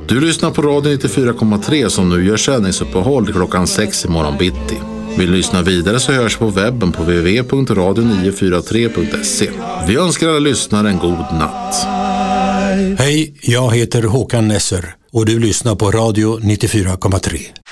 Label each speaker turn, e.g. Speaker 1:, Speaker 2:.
Speaker 1: Du lyssnar på Radio 94,3 som nu gör sändningsuppehåll klockan 6 i morgon bitti. Vill lyssna vidare så hörs på webben på www.radio943.se. Vi önskar alla lyssnare en god natt.
Speaker 2: Hej, jag heter Håkan Nesser och du lyssnar på Radio 94,3.